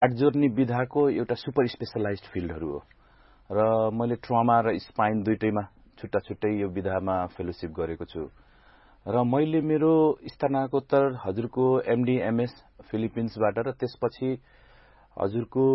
Heart जोर्नी विधाको एउटा super specialised फिल्डहरू हो र मैले ट्रमा र स्पाइन दुईटैमा छुट्टा छुट्टै यो विधामा फेलोशिप गरेको छु र मैले मेरो स्नातकोत्तर हजुरको एमडी एमएस फिलिपिन्सबाट र त्यसपछि हजुरको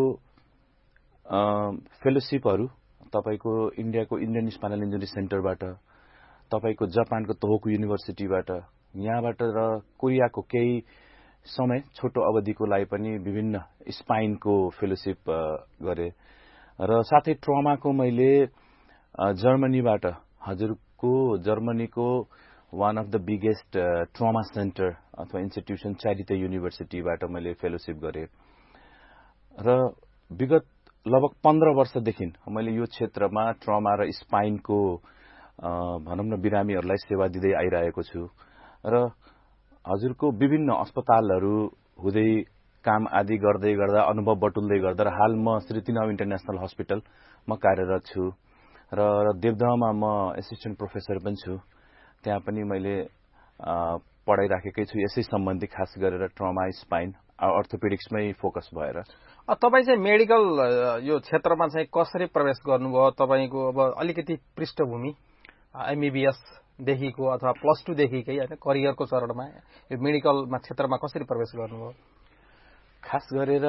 फेलोशिपहरू तपाईको इन्डियाको इन्डियन स्पाइनल इन्जुरी सेन्टरबाट तपाईको जापानको तोहोकु युनिभर्सिटीबाट यहाँबाट र कोरियाको केही समय छोटो अवधिको लागि पनि विभिन्न स्पाइनको फेलोशिप गरे र साथै ट्रमाको मैले जर्मनीबाट हजुरको जर्मनीको one of the biggest trauma centre अथवा इन्स्टिट्युसन च्यारिटे युनिभर्सिटीबाट मैले फेलोशिप गरे र विगत लगभग 15 वर्षदेखि मैले यो क्षेत्रमा ट्रमा र स्पाइनको भनौं न बिरामीहरूलाई सेवा दिँदै आइरहेको छु र हजुरको विभिन्न अस्पतालहरू हुँदै काम आदि गर्दै गर्दा अनुभव बटुल्दै गर्दा र हाल म श्री तिनाव इन्टरनेशनल हस्पिटल म कार्यरत छु र देवदहमा म एसिस्टेन्ट प्रोफेसर पनि छु त्यहाँ पनि मैले पढाइराखेकै छु यसै सम्बन्धी खास गरेर ट्रमा स्पाइन अर्थोपेडिक्समै फोकस भएर तपाई चाहिँ मेडिकल यो क्षेत्रमा चाहिँ कसरी प्रवेश गर्नुभयो तपाईको अब अलिकति पृष्ठभूमि एमबीबीएस देखिको अथवा प्लस 2 देखिकै हैन करियरको चरणमा यो मेडिकलमा क्षेत्रमा कसरी प्रवेश गर्नुभयो खास गरेर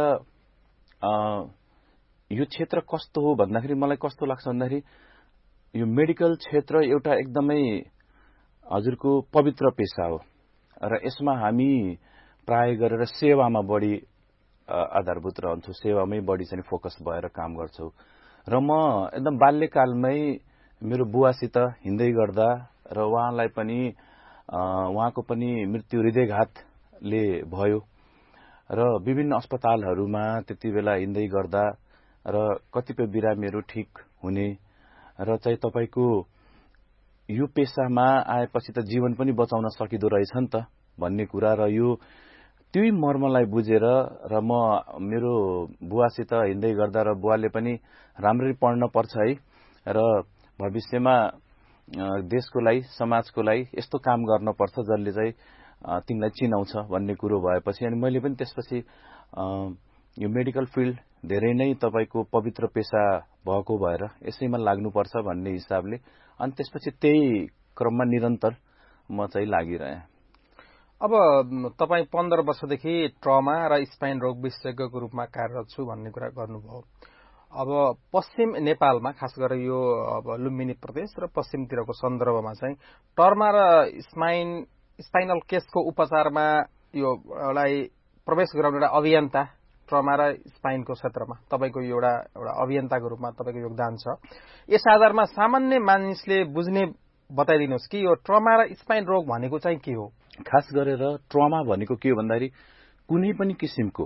यो क्षेत्र कस्तो हो भन्दाखेरि मलाई कस्तो लाग्छ भन्दाखेरि यो मेडिकल क्षेत्र एउटा एकदमै हजुरको पवित्र पेशा हो र यसमा हामी प्राय गरेर सेवामा बढी आधारभूत रहन्छौं सेवामै बढी चाहिँ फोकस भएर काम गर्छौं र म एकदम बाल्यकालमै मेरो बुवासित हिँड्दै गर्दा र उहाँलाई पनि उहाँको पनि मृत्यु हृदयघातले भयो र विभिन्न अस्पतालहरूमा त्यतिबेला हिँड्दै गर्दा र कतिपय बिरामीहरू ठीक हुने र चाहिँ तपाईको यो पेशामा आएपछि त जीवन पनि बचाउन सकिदो रहेछ नि त भन्ने कुरा र यो त्यही मर्मलाई बुझेर र म मेरो बुवासित हिँड्दै गर्दा र बुवाले पनि राम्ररी पढ्न पर्छ है र भविष्यमा देशको लागि समाजको लागि यस्तो काम गर्न पर्छ जसले चाहिँ तिमीलाई चिनाउँछ भन्ने कुरो भएपछि अनि मैले पनि त्यसपछि यो मेडिकल फिल्ड धेरै नै तपाईको पवित्र पेशा भएको भएर यसैमा लाग्नुपर्छ भन्ने हिसाबले अनि त्यसपछि त्यही क्रममा निरन्तर म चाहिँ लागिरहे अब तपाई 15 वर्षदेखि ट्रमा र स्पाइन रोग विशेषज्ञको रूपमा कार्यरत छु भन्ने कुरा गर्नुभयो अब पश्चिम नेपालमा खास गरेर यो अब लुम्बिनी प्रदेश र पश्चिमतिरको सन्दर्भमा चाहिँ ट्रमा र स्पाइनल केसको उपचारमा यो लाई प्रवेश गराउने एउटा अभियन्ता ट्रमा र स्पाइनको क्षेत्रमा तपाईको एउटा अभियन्ताको रूपमा तपाईको योगदान छ यस आधारमा सामान्य मानिसले बुझ्ने बताइदिनुस् कि यो ट्रमा र स्पाइन रोग भनेको चाहिँ के हो खास गरेर ट्रमा भनेको के हो भन्दाखेरि कुनै पनि किसिमको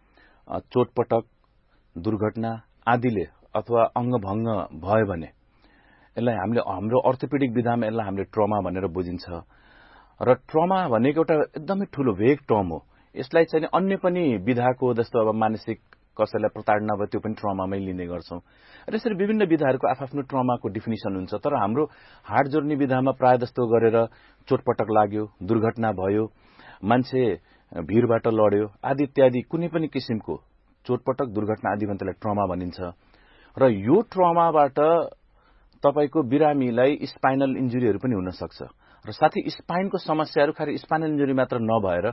चोटपटक दुर्घटना आदिले अथवा अंगभंग भयो भने यसलाई हामीले हाम्रो अर्थोपेडिक विधामा यसलाई हामीले ट्रमा भनेर बुझिन्छ र ट्रमा भनेको एउटा एकदमै ठूलो भेग टर्म हो यसलाई चाहिँ अन्य पनि विधाको जस्तो अब मानसिक कसैलाई प्रताडना भयो त्यो पनि ट्रमामै लिने गर्छौं र यसरी विभिन्न विधाहरूको आफ्नो ट्रमाको डेफिनिसन हुन्छ तर हाम्रो हार्ट जोर्नी विधामा प्राय जस्तो गरेर चोटपटक लाग्यो दुर्घटना भयो मान्छे भिरबाट लड्यो आदि इत्यादि कुनै पनि किसिमको चोटपटक दुर्घटना आदि भन्नेलाई ट्रमा भनिन्छ र यो ट्रमाबाट तपाईको बिरामीलाई स्पाइनल इन्जुरीहरू पनि हुन सक्छ र साथै स्पाइनको समस्याहरू खाली स्पाइनल इन्जुरी मात्र नभएर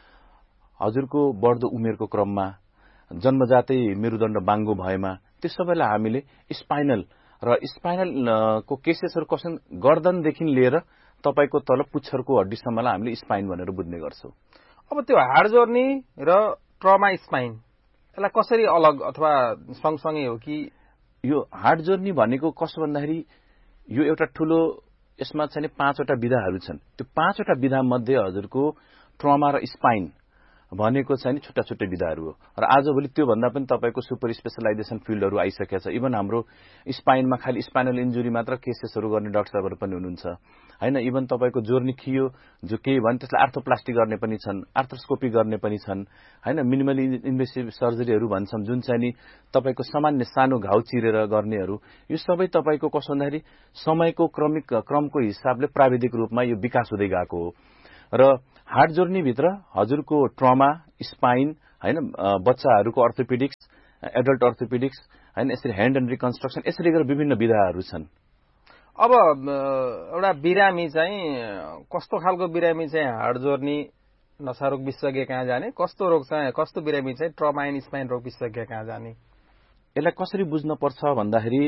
हजुरको बढ्दो उमेरको क्रममा जन्मजातै मेरुदण्ड बाङ्गो भएमा त्यो सबैलाई हामीले स्पाइनल र स्पाइनलको केसेसहरू कसरी गर्दनदेखि लिएर तपाईको तल पुच्छरको हड्डीसम्मलाई हामीले स्पाइन भनेर बुझ्ने गर्छौं अब त्यो हार्ट जोर्नी र ट्रमा स्पाइन यसलाई कसरी अलग अथवा सँगसँगै हो कि यो हार्ट जोर्नी भनेको कसो भन्दाखेरि यो एउटा ठूलो यसमा चाहिँ 5 वटा विधाहरू छन् त्यो 5 वटा विधा मध्ये हजुरको ट्रमा र स्पाइन भनेको चाहिँ छुट्टा छुट्टै विधाहरू हो र आजभोलि त्यो भन्दा पनि तपाईको सुपर स्पेशलाइजेसन फिल्डहरू आइसकेको छ इभन हाम्रो स्पाइनमा खाली स्पाइनल इन्जुरी मात्र केसेसहरू गर्ने डाक्टरहरू पनि हुनुहुन्छ हैन इभन तपाईको जोर्नी खियो जो केही भन्छ त्यसलाई आर्थोप्लास्टी गर्ने पनि छन् आर्थ्रोस्कोपी गर्ने पनि छन् हैन मिनिमली इन्भेसिभ सर्जरीहरू भन्छौं जुन चाहिँ नि तपाईको सामान्य सानो घाउ चिरेर गर्नेहरू यो सबै तपाईको कसो भन्दाखेरि समयको क्रमको हिसाबले प्राविधिक रूपमा यो विकास हुँदै गएको हो र हार्ट जोर्नी भित्र हजुरको ट्रमा स्पाइन हैन, बच्चाहरूको अर्थोपेडिक्स, एडल्ट अर्थोपेडिक्स, हैन, यसरी ह्यान्ड एन्ड रिकन्स्ट्रक्सन, यसरी गरेर विभिन्न विधाहरू छन्। अब एउटा बिरामी चाहिँ कस्तो खालको बिरामी चाहिँ हाड जोर्नी नसारोग विशेषज्ञ कहाँ जाने, कस्तो बिरामी चाहिँ ट्रमा एन्ड स्पाइन रोग विशेषज्ञ कहाँ जाने? यसलाई कसरी बुझ्न पर्छ भन्दाखेरि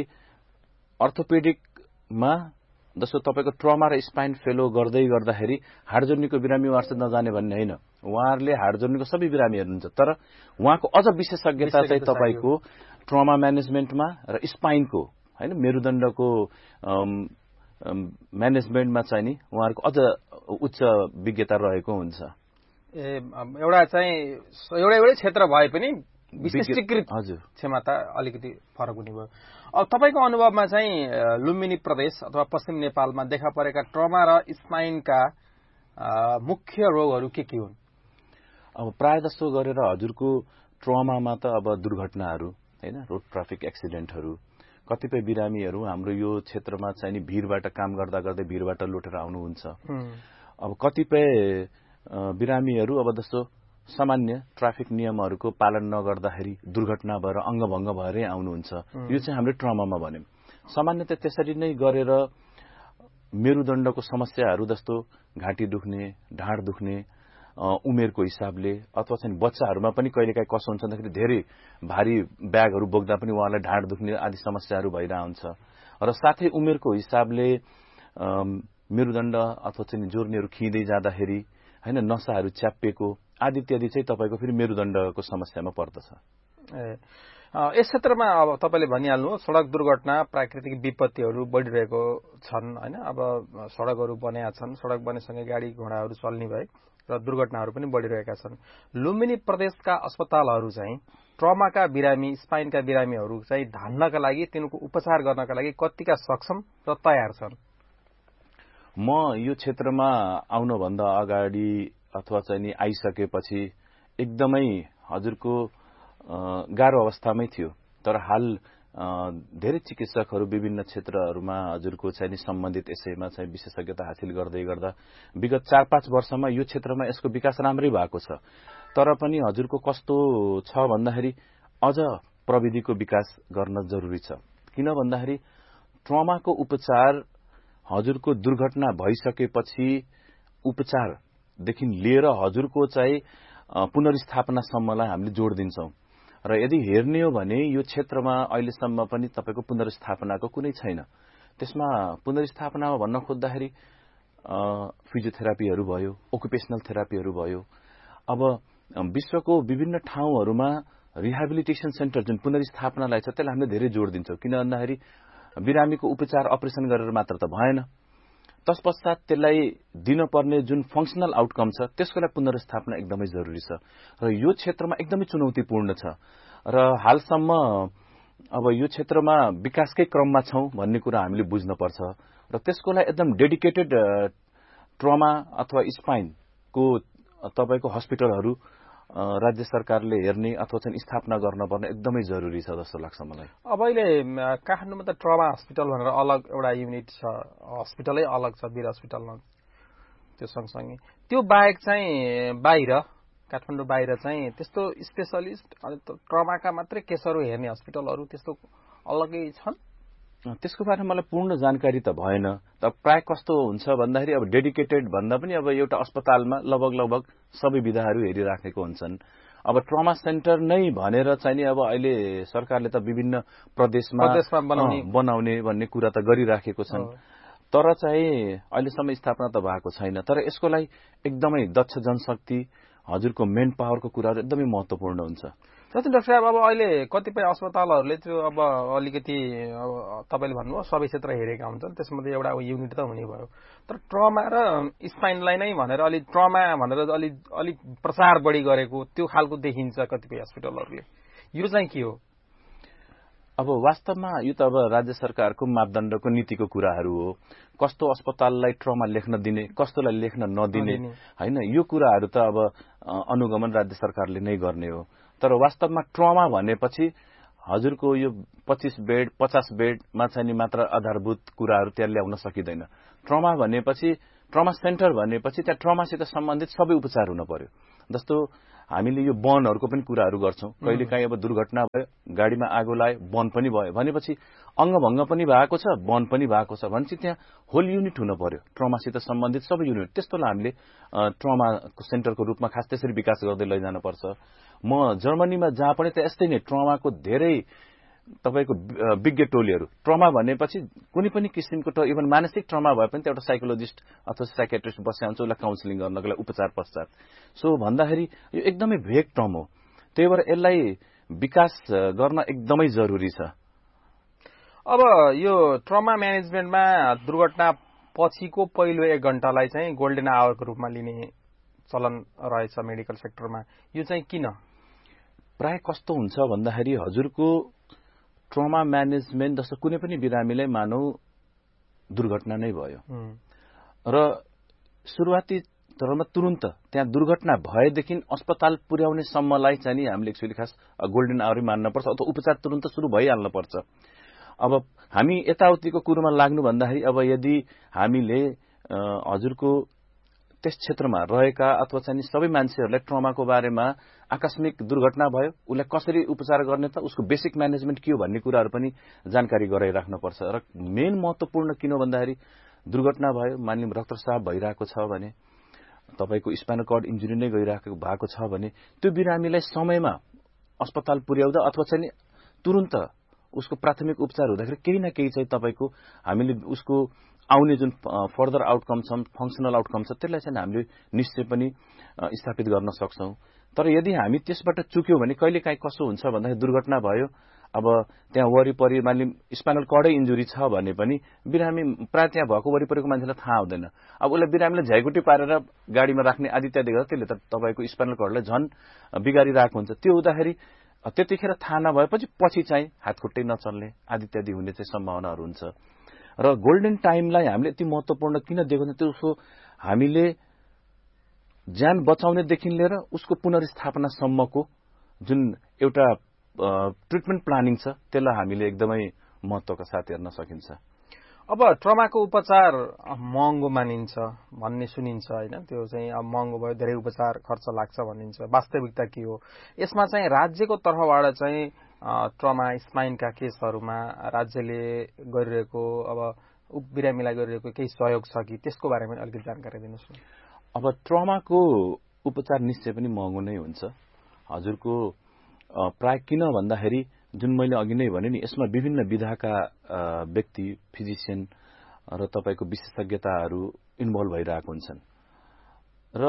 अर्थोपेडिकमा जस्तो तपाईको ट्रमा र स्पाइन फेलो गर्दै गर्दाखेरि हाड जोर्नीको बिरामी उहाँहरु नजाने भन्ने होइन, उहाँहरूले हाड जोर्नीको सबै बिरामीहरू हुन्छ, तर उहाँको अझ विशेषज्ञता चाहिँ तपाईको ट्रमा म्यानेजमेन्टमा र स्पाइनको, हैन, मेरुदण्डको म्यानेजमेन्टमा चाहिँ नि उहाँहरूको अझ उच्च विज्ञता रहेको हुन्छ। एउटा क्षेत्र भए पनि विशिष्टीकृत क्षमता अलिकति फरक हुने भयो। अब तपाईको अनुभवमा चाहिँ लुम्बिनी प्रदेश अथवा पश्चिम नेपालमा देखा परेका ट्रमा र स्पाइनका मुख्य रोगहरू के हुन्? अब प्राय जसो गरेर हजुरको ट्रमामा त अब दुर्घटनाहरू, हैन, रोड ट्राफिक एक्सिडेन्टहरू, कतिपय बिरामीहरू हाम्रो यो क्षेत्रमा चाहिँ नि भिरबाट काम गर्दा गर्दै भिरबाट लुटेर आउनुहुन्छ। अब कतिपय बिरामीहरू अब जस्तो सामान्य ट्राफिक नियमहरूको पालन नगर्दाखेरि दुर्घटना भएर अङ्गभङ्ग भएरै आउनुहुन्छ। यो चाहिँ हाम्रो ट्रमामा भन्यौं। सामान्यतः त्यसरी नै गरेर मेरुदण्डको समस्याहरू जस्तो घाँटी दुख्ने, ढाड दुख्ने, उमेरको हिसाबले अथवा चाहिँ बच्चाहरूमा पनि कहिलेकाहीँ कसो हुन्छ भन्दाखेरि धेरै भारी ब्यागहरू बोक्दा पनि उहाँलाई ढाड दुख्ने आदि समस्याहरू भइरहन्छ र साथै उमेरको हिसाबले मेरुदण्ड अथवा चाहिँ जोर्नीहरू खिँदै जाँदाखेरि, हैन, नसाहरू च्याप्पिएको आदि इत्यादि चाहिँ तपाईको फेरि मेरुदण्डको समस्यामा पर्दछ। यस क्षेत्रमा अब तपाईले भनिहाल्नु सडक दुर्घटना, प्राकृतिक विपत्तिहरू बढिरहेको छन्, हैन। अब सडकहरू बनेका छन्, सडक बनेसँगै गाडी घोडाहरू चल्ने भए र दुर्घटनाहरू पनि बढिरहेका छन्। लुम्बिनी प्रदेशका अस्पतालहरू चाहिँ ट्रमाका बिरामी, स्पाइनका बिरामीहरू चाहिँ धान्नका लागि, तिनको उपचार गर्नका लागि कतिका सक्षम र तयार छन्? म यो क्षेत्रमा आउनुभन्दा अगाडि अथवा चाहिँ नि आइसकेपछि एकदमै हजुरको गाह्रो अवस्थामै थियो, तर हाल धेरै चिकित्सकहरू विभिन्न क्षेत्रहरूमा हजुरको चाहिँ नि सम्बन्धित यसैमा चाहिँ विशेषज्ञता हासिल गर्दै गर्दा विगत 4-5 वर्षमा यो क्षेत्रमा यसको विकास राम्रै भएको छ। तर पनि हजुरको कस्तो छ भन्दाखेरि अझ प्रविधिको विकास गर्न जरुरी छ। किन भन्दाखेरि ट्रमाको उपचार हजुरको दुर्घटना भइसकेपछि उपचारदेखि लिएर हजुरको चाहिँ पुनर्स्थापनासम्मलाई हामीले जोड दिन्छौं र यदि हेर्ने हो भने यो क्षेत्रमा अहिलेसम्म पनि तपाईको पुनर्स्थापनाको कुनै छैन। त्यसमा पुनर्स्थापनामा भन्न खोज्दाखेरि फिजियोथेरापीहरू भयो, ओकुपेशनल थेरापीहरू भयो। अब विश्वको विभिन्न ठाउँहरूमा रिहेबिलिटेसन सेन्टर जुन पुनर्स्थापनालाई छ त्यसलाई हामीले धेरै जोड दिन्छौं। किन भन्दाखेरि बिरामीको उपचार अपरेसन गरेर मात्र त भएन, तत्पश्चात त्यसलाई दिनपर्ने जुन फंक्सनल आउटकम छ त्यसको लागि पुनर्स्थापना एकदमै जरुरी छ र यो क्षेत्रमा एकदमै चुनौतीपूर्ण छ र हालसम्म अब यो क्षेत्रमा विकासकै क्रममा छौं भन्ने कुरा हामीले बुझ्न पर्छ र त्यसको लागि एकदम डेडिकेटेड ट्रमा अथवा स्पाइनको तपाईको हस्पिटलहरू राज्य सरकारले हेर्ने अथवा चाहिँ स्थापना गर्न पर्ने एकदमै जरुरी छ जस्तो लाग्छ मलाई। अब अहिले काठमाडौँमा त ट्रमा हस्पिटल भनेर अलग एउटा युनिट छ, हस्पिटलै अलग छ वीर हस्पिटलमा। त्यो सँगसँगै त्यो बाहेक चाहिँ बाहिर काठमाडौँ बाहिर चाहिँ त्यस्तो स्पेशलिस्ट अनि ट्रमाका मात्रै केसहरू हेर्ने हस्पिटलहरू त्यस्तो अलगै छन्? त्यसको बारेमा मलाई पूर्ण जानकारी त भएन। त प्राय कस्तो हुन्छ भन्दाखेरि अब डेडिकेटेड भन्दा पनि अब एउटा अस्पतालमा लगभग सबै विधाहरू हेरिराखेको हुन्छन्। अब ट्रमा सेन्टर नै भनेर चाहिँ अब अहिले सरकारले त विभिन्न प्रदेशमा बनाउने भन्ने कुरा त गरिराखेको छन्, तर चाहिँ अहिलेसम्म स्थापना त भएको छैन। तर यसको लागि एकदमै दक्ष जनशक्ति, हजुरको मेन पावरको कुराहरू एकदमै महत्त्वपूर्ण हुन्छ। जस्तै डाक्टर साहब अब अहिले कतिपय अस्पतालहरूले त्यो अब अलिकति तपाईले भन्नुभयो सबै क्षेत्र हेरेका हुन्छन्, त्यसमध्ये एउटा युनिट त हुने भयो। तर ट्रमा र स्पाइनलाई नै भनेर अलि ट्रमा भनेर अलि प्रचार बढी गरेको त्यो खालको देखिन्छ कतिपय हस्पिटलहरूले। यो चाहिँ के हो? अब वास्तवमा यो त अब राज्य सरकारको मापदण्डको नीतिको कुराहरू हो। कस्तो अस्पताललाई ट्रमा लेख्न दिने, कस्तोलाई लेख्न नदिने, हैन, यो कुराहरू त अब अनुगमन राज्य सरकारले नै गर्ने हो। तर वास्तवमा ट्रमा भनेपछि हजुरको यो 25 बेड 50 बेडमा चाहिँ मात्र आधारभूत कुराहरू त्यहाँ ल्याउन सकिदैन। ट्रमा भनेपछि, ट्रमा सेन्टर भनेपछि त्यहाँ ट्रमासित सम्बन्धित सबै उपचार हुन पर्यो। जस्तो हामीले यो वनहरूको पनि कुराहरू गर्छौं। कहिलेकाहीँ अब दुर्घटना भयो, गाडीमा आगो लाग्यो, वन पनि भयो भनेपछि अङ्गभङ्ग पनि भएको छ, वन पनि भएको छ भनेपछि त्यहाँ होल युनिट हुन पर्यो, ट्रमासित सम्बन्धित सबै युनिट। त्यस्तोलाई हामीले ट्रमा सेन्टरको रूपमा खास त्यसरी विकास गर्दै लैजानुपर्छ। म जर्मनीमा जहाँ पनि त यस्तै नै ट्रमाको धेरै तपाईको विज्ञ टोलीहरू, ट्रमा भनेपछि कुनै पनि किसिमको इभन मानसिक ट्रमा भए पनि एउटा साइकोलोजिस्ट अथवा साइकेट्रिस्ट बस्या हुन्छ उसलाई काउन्सिलिङ गर्नको लागि उपचार पश्चात। सो भन्दाखेरि यो एकदमै भेग ट्रम हो, त्यही भएर यसलाई विकास गर्न एकदमै जरुरी छ। अब यो ट्रमा म्यानेजमेन्टमा दुर्घटना पछिको पहिलो 1 घण्टालाई चाहिँ गोल्डन आवरको रूपमा लिने चलन रहेछ मेडिकल सेक्टरमा, यो चाहिँ किन? प्राय कस्तो हुन्छ भन्दाखेरि हजुरको ट्रमा म्यानेजमेन्ट जस्तो कुनै पनि बिरामीलाई मानौ दुर्घटना नै भयो र सुरुवाती चरणमा तुरुन्त त्यहाँ दुर्घटना भएदेखि अस्पताल पुर्याउने सम्मलाई चाहिँ हामीले एक्चुअली खास गोल्डन आवरै मान्नुपर्छ अथवा उपचार तुरुन्त सुरु भइहाल्न पर्छ। अब हामी यताउतिको कुरोमा लाग्नु भन्दाखेरि अब यदि हामीले हजुरको त्यस क्षेत्रमा रहेका अथवा चाहिँ सबै मान्छेहरूलाई ट्रमाको बारेमा आकस्मिक दुर्घटना भयो उसलाई कसरी उपचार गर्ने त उसको बेसिक म्यानेजमेन्ट के हो भन्ने कुराहरू पनि जानकारी गराइराख्नुपर्छ। र मेन महत्त्वपूर्ण किन भन्दाखेरि दुर्घटना भयो, मानिलिउँ रक्तस्राव भइरहेको छ भने, तपाईको स्पाइनल कर्ड इन्जुरी नै भएको छ भने त्यो बिरामीलाई समयमा अस्पताल पुर्याउँदा अथवा चाहिँ तुरुन्त उसको प्राथमिक उपचार हुँदाखेरि केही न केही चाहिँ तपाईको हामीले उसको आउने जुन फर्दर आउटकम छ, फङ्सनल आउटकम छ, त्यसलाई चाहिँ हामीले निश्चय पनि स्थापित गर्न सक्छौं। तर यदि हामी त्यसबाट चुक्यौं भने कहिलेकाहीँ कसो हुन्छ भन्दाखेरि दुर्घटना भयो, अब त्यहाँ वरिपरि मानिलिउँ स्पाइनल कर्डै इन्जुरी छ भने पनि बिरामी प्राय त्यहाँ भएको वरिपरिको मान्छेलाई थाहा हुँदैन। अब उसलाई बिरामीलाई झ्याइगुटी पारेर गाडीमा राख्ने आदि इत्यादि गर्दा त्यसले त तपाईको स्पाइनल कर्डलाई झन् बिगारिरहेको हुन्छ। त्यो हुँदाखेरि त्यतिखेर थाहा नभएपछि पछि चाहिँ हातखुट्टै नचल्ने आदि इत्यादि हुने चाहिँ सम्भावनाहरू हुन्छ। र गोल्डन टाइमलाई हामीले यति महत्त्वपूर्ण किन दिएको छ, त्यसको हामीले ज्यान बचाउनेदेखि लिएर उसको पुनर्स्थापनासम्मको जुन एउटा ट्रिटमेन्ट प्लानिङ छ त्यसलाई हामीले एकदमै महत्त्वका साथ हेर्न सकिन्छ। अब ट्रमाको उपचार महँगो मानिन्छ भन्ने सुनिन्छ हैन, त्यो चाहिँ अब महँगो भयो, धेरै उपचार खर्च लाग्छ भनिन्छ। वास्तविकता के हो? यसमा चाहिँ राज्यको तर्फबाट चाहिँ ट्रमा स्पाइनका केसहरूमा राज्यले गरिरहेको अब बिरामीलाई गरिरहेको केही सहयोग छ कि त्यसको बारेमा अलिकति जानकारी दिनुहोस् न। अब ट्रमाको उपचार निश्चय पनि महँगो नै हुन्छ हजुरको। प्राय किन भन्दाखेरि जुन मैले अघि नै भने नि यसमा विभिन्न विधाका व्यक्ति, फिजिशियन र तपाईको विशेषज्ञताहरू इन्भल्भ भइरहेको हुन्छन् र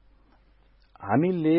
हामीले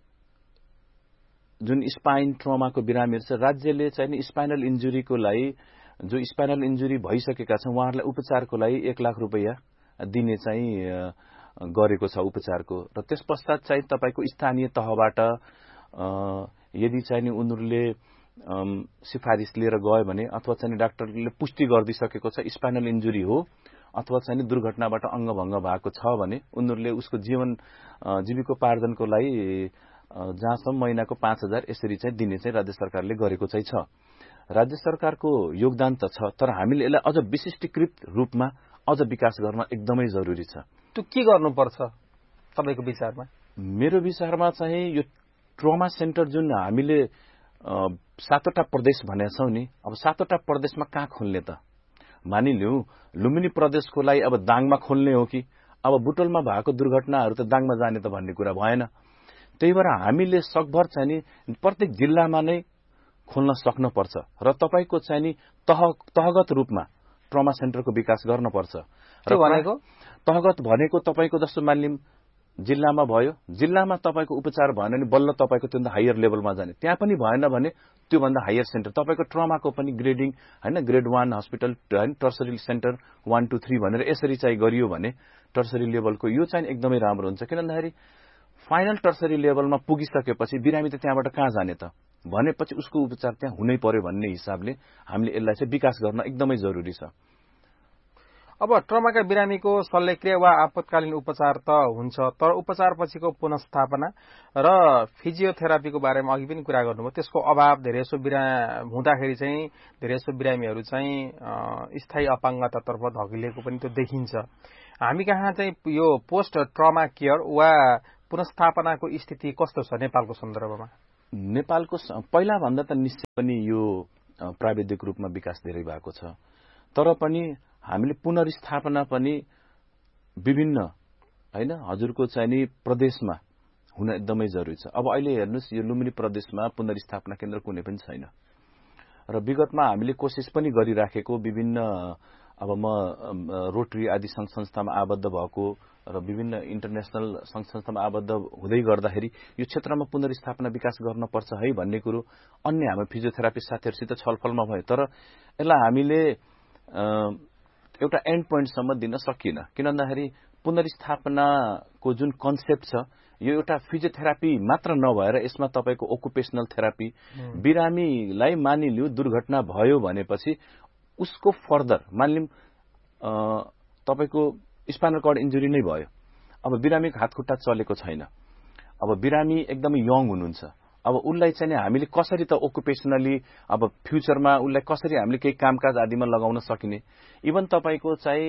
जुन स्पाइन ट्रमाको बिरामीहरू छ राज्यले चाहिँ स्पाइनल इन्जुरीको लागि जो स्पाइनल इन्जुरी भइसकेका छन् उहाँहरूलाई उपचारको लागि 1 लाख रुपैयाँ दिने चाहिँ गरेको छ उपचारको। र त्यस पश्चात चाहिँ तपाईको स्थानीय तहबाट यदि चाहिँ उनीहरूले सिफारिस लिएर गयो भने अथवा चाहिँ डाक्टरले पुष्टि गरिदिसकेको छ स्पाइनल इन्जुरी हो अथवा चाहिँ दुर्घटनाबाट अङ्गभङ्ग भएको छ भने उनीहरूले उसको जीविकोपार्जनको लागि जहाँसम्म महिनाको 5,000 यसरी चाहिँ दिने चाहिँ राज्य सरकारले गरेको चाहिँ छ। राज्य सरकारको योगदान त छ, तर हामीले यसलाई अझ विशिष्टीकृत रूपमा अझ विकास गर्न एकदमै जरुरी छ। त्यो के गर्नुपर्छ तपाईको विचारमा? मेरो विचारमा चाहिँ यो ट्रमा सेन्टर जुन हामीले 7वटा प्रदेश भनेका छौं नि, अब 7वटा प्रदेशमा कहाँ खोल्ने त? मानिलिउँ लुम्बिनी प्रदेशको लागि अब दाङमा खोल्ने हो कि अब बुटोलमा भएको दुर्घटनाहरू त दाङमा जाने त भन्ने कुरा भएन। त्यही भएर हामीले सकभर चाहिँ नि प्रत्येक जिल्लामा नै खोल्न सक्नुपर्छ र तपाईको चाहिँ नि तहगत रूपमा ट्रमा सेन्टरको विकास गर्नुपर्छ। र भनेको तहगत भनेको तपाईको जस्तो मानिलिउँ जिल्लामा भयो, जिल्लामा तपाईको उपचार भएन भने बल्ल तपाईको त्योभन्दा हायर लेभलमा जाने, त्यहाँ पनि भएन भने त्योभन्दा हायर सेन्टर तपाईको ट्रमाको पनि ग्रेडिङ हैन, ग्रेड 1 हस्पिटल हैन, टर्सरी सेन्टर 1 2 3 भनेर यसरी चाहिँ गरियो भने टर्सरी लेभलको यो चाहिँ एकदमै राम्रो हुन्छ। किन भन्दाखेरि फाइनल टर्सरी लेभलमा पुगिसकेपछि बिरामी त त्यहाँबाट कहाँ जाने त भनेपछि उसको उपचार त्यहाँ हुनै पर्यो भन्ने हिसाबले हामीले यसलाई चाहिँ विकास गर्न एकदमै जरुरी छ। अब ट्रमाका बिरामीको शल्यक्रिया वा आपतकालीन उपचार त हुन्छ, तर उपचारपछिको पुनर्स्थापना र फिजियोथेरापीको बारेमा अघि पनि कुरा गर्नुभयो, त्यसको अभाव धेरैसो हुँदाखेरि चाहिँ धेरैसो बिरामीहरू चाहिँ स्थायी अपाङ्गतातर्फ धकिलिएको पनि त्यो देखिन्छ। हामी कहाँ चाहिँ यो पोस्ट ट्रमा केयर वा पुनर्स्थापनाको स्थिति कस्तो छ नेपालको सन्दर्भमा? नेपालको पहिलाभन्दा त निश्चय पनि यो प्राविधिक रूपमा विकास धेरै भएको छ, तर पनि हामीले पुनर्स्थापना पनि विभिन्न हैन हजुरको चाहिँ नि प्रदेशमा हुन एकदमै जरुरी छ। अब अहिले हेर्नुस् यो लुम्बिनी प्रदेशमा पुनर्स्थापना केन्द्र कुनै पनि छैन र विगतमा हामीले कोसिस पनि गरिराखेको विभिन्न अब म रोटरी आदि संघ संस्थामा आबद्ध भएको र विभिन्न इन्टरनेशनल संघ संस्थामा आबद्ध हुँदै गर्दाखेरि यो क्षेत्रमा पुनर्स्थापना विकास गर्नुपर्छ है भन्ने कुरो अन्य हाम्रो फिजियोथेरापिस्ट साथीहरूसित छलफलमा भयो, तर यसलाई हामीले एउटा एन्ड पोइन्टसम्म दिन सकिएन। किन भन्दाखेरि पुनर्स्थापनाको जुन कन्सेप्ट छ यो एउटा फिजियोथेरापी मात्र नभएर यसमा तपाईको ओकुपेसनल थेरापी, बिरामीलाई मानिलियो दुर्घटना भयो भनेपछि उसको फर्दर मानिलिउँ तपाईको स्पाइनल कर्ड इन्जुरी नै भयो, अब बिरामीको हात खुट्टा चलेको छैन, अब बिरामी एकदमै यङ हुनुहुन्छ, अब उसलाई चाहिँ हामीले कसरी त ओकुपेसनली अब फ्युचरमा उसलाई कसरी हामीले केही कामकाज आदिमा लगाउन सकिने। इभन तपाईको चाहिँ